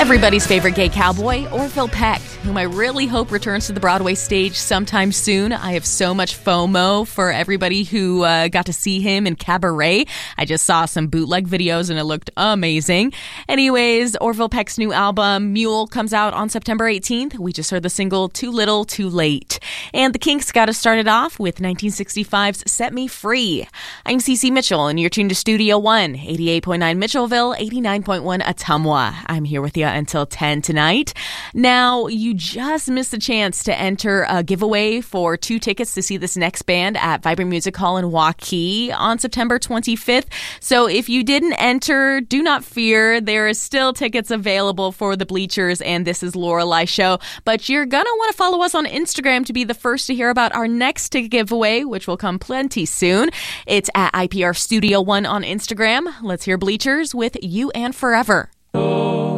Everybody's favorite gay cowboy, Orville Peck, whom I really hope returns to the Broadway stage sometime soon. I have so much FOMO for everybody who got to see him in Cabaret. I just saw some bootleg videos and it looked amazing. Anyways, Orville Peck's new album, Mule, comes out on September 18th. We just heard the single Too Little, Too Late. And the Kinks got us started off with 1965's Set Me Free. I'm Cece Mitchell, and you're tuned to Studio One, 88.9 Mitchellville, 89.1 Ottumwa. I'm here with you until 10 tonight. Now, you just missed a chance to enter a giveaway for 2 tickets to see this next band at Vibrant Music Hall in Waukee on September 25th. So if you didn't enter, do not fear. There is still tickets available for the Bleachers and This Is Lorelei show. But you're going to want to follow us on Instagram to be the first to hear about our next ticket giveaway, which will come plenty soon. It's at IPR Studio One on Instagram. Let's hear Bleachers with You and Forever.